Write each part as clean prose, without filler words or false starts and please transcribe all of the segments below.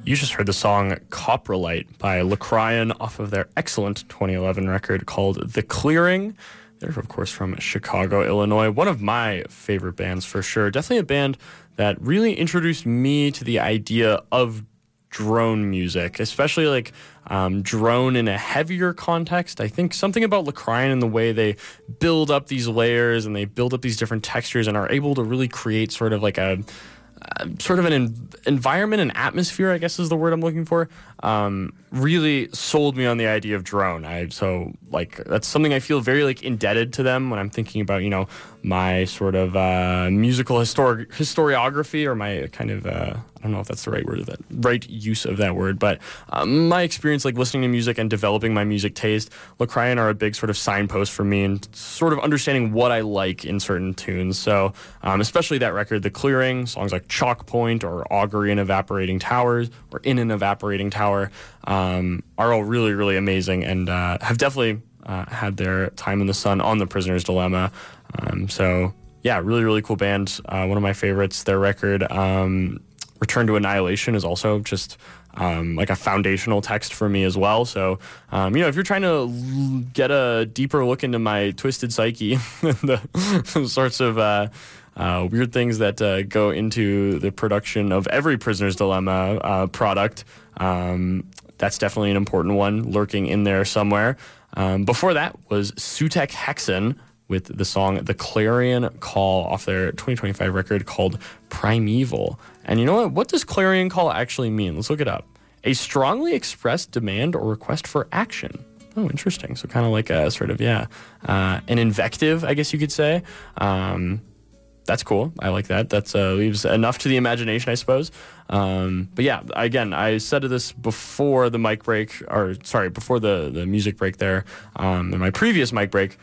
You just heard the song Coprolite by Locrian off of their excellent 2011 record called The Clearing. They're, of course, from Chicago, Illinois. One of my favorite bands for sure. Definitely a band that really introduced me to the idea of drone music, especially like drone in a heavier context. I think something about Locrian and the way they build up these layers and they build up these different textures and are able to really create sort of like an environment and atmosphere, I guess is the word I'm looking for, really sold me on the idea of drone. That's something I feel very like indebted to them when I'm thinking about, my sort of musical historiography, or my kind of, I don't know if that's the right use of that word, but my experience like listening to music and developing my music taste, Locrian are a big sort of signpost for me and sort of understanding what I like in certain tunes. So especially that record, The Clearing, songs like Chalk Point or Augury in Evaporating Towers or In an Evaporating Tower are all really, really amazing and have definitely had their time in the sun on The Prisoner's Dilemma. Really, really cool band. One of my favorites. Their record, Return to Annihilation, is also just like a foundational text for me as well. So, if you're trying to get a deeper look into my twisted psyche, the sorts of weird things that go into the production of every Prisoner's Dilemma product, that's definitely an important one lurking in there somewhere. Before that was Sutek Hexen with the song The Clarion Call off their 2025 record called Primeval. And you know what? What does clarion call actually mean? Let's look it up. A strongly expressed demand or request for action. Oh, interesting. So kind of like a sort of, an invective, I guess you could say. That's cool. I like that. That leaves enough to the imagination, I suppose. But yeah, again, I said this before the mic break, before the music break there, in my previous mic break,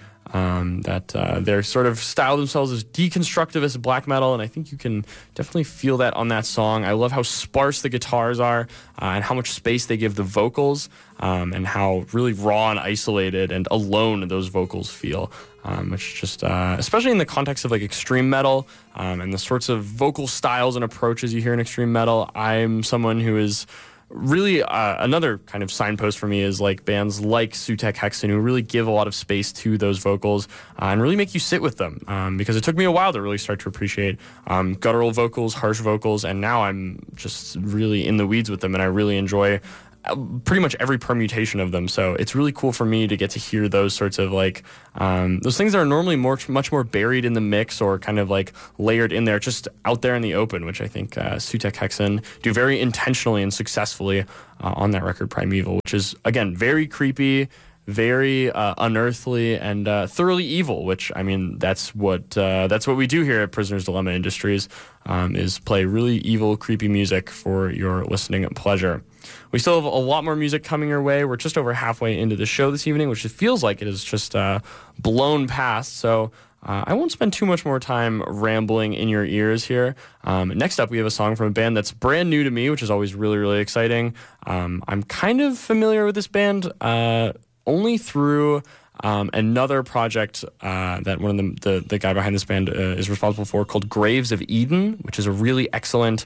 that they're sort of style themselves as deconstructivist black metal, and I think you can definitely feel that on that song. I love how sparse the guitars are and how much space they give the vocals, and how really raw and isolated and alone those vocals feel. Which just, especially in the context of like extreme metal and the sorts of vocal styles and approaches you hear in extreme metal, I'm someone who is really another kind of signpost for me is like bands like Sutek Hexen who really give a lot of space to those vocals and really make you sit with them, because it took me a while to really start to appreciate guttural vocals, harsh vocals, and now I'm just really in the weeds with them and I really enjoy pretty much every permutation of them. So it's really cool for me to get to hear those sorts of like those things that are normally much more buried in the mix or kind of like layered in there, just out there in the open, which I think Sutek Hexen do very intentionally and successfully on that record Primeval, which is again very creepy, very unearthly, and thoroughly evil, which I mean that's what we do here at Prisoner's Dilemma Industries, is play really evil, creepy music for your listening pleasure. We still have a lot more music coming your way. We're just over halfway into the show this evening, which it feels like it is just blown past. So I won't spend too much more time rambling in your ears here. Next up, we have a song from a band that's brand new to me, which is always really, really exciting. I'm kind of familiar with this band only through another project that one of the guy behind this band is responsible for, called Graves of Eden, which is a really excellent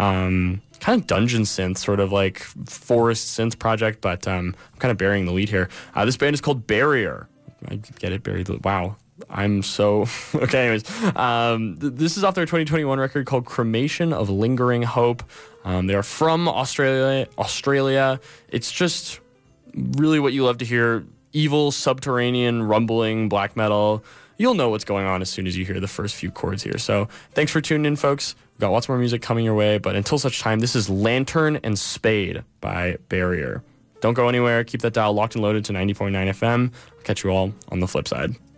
kind of dungeon synth, sort of like forest synth project, but I'm kind of burying the lead here. This band is called Barrier. I get it, buried. Wow. I'm so... Okay, anyways. This is off their 2021 record called Cremation of Lingering Hope. They are from Australia. It's just really what you love to hear. Evil, subterranean, rumbling black metal. You'll know what's going on as soon as you hear the first few chords here. So thanks for tuning in, folks. We've got lots more music coming your way, but until such time, this is Lantern and Spade by Barrier. Don't go anywhere. Keep that dial locked and loaded to 90.9 FM. I'll catch you all on the flip side.